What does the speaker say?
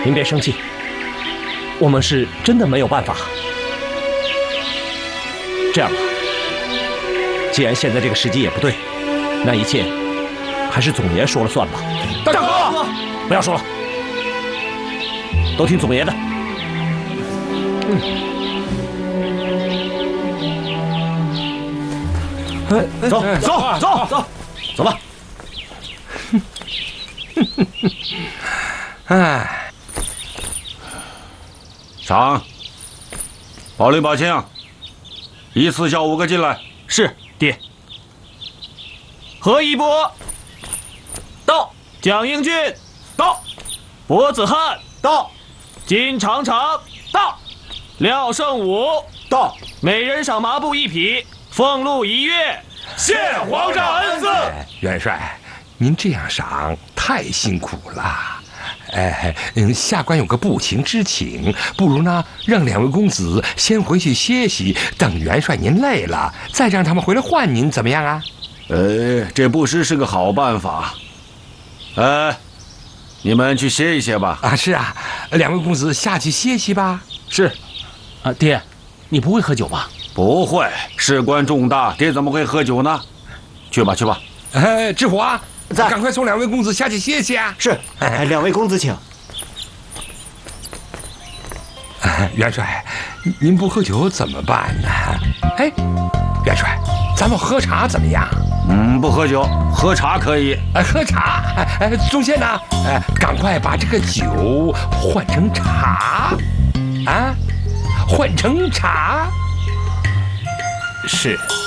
您别生气，我们是真的没有办法。这样吧，既然现在这个时机也不对，那一切还是总爷说了算吧。 大哥， 不要说了，都听总爷的。走走走走，走吧。 哎， 上，保令保庆，依次叫5个进来。 是爹。 何一波到，蒋英俊到，柏子汉到，金长长到，廖胜武到，每人赏麻布1匹，俸禄1月，谢皇上恩赐。 元帅，您这样赏太辛苦了。下官有个不情之请，不如呢让2位公子先回去歇息，等元帅您累了，再让他们回来换您，怎么样啊？ 这不失是个好办法。你们去歇一歇吧。 啊，是啊，2位公子下去歇息吧。 是。爹，你不会喝酒吧？ 不会，事关重大，爹怎么会喝酒呢？去吧去吧。 知府啊， 在， 赶快送2位公子下去歇歇啊。 是，2位公子请。 元帅，您不喝酒怎么办呢？哎，元帅，咱们喝茶怎么样？ 不喝酒，喝茶可以。 喝茶。宗宪呢？赶快把这个酒换成茶，啊，换成茶。 是。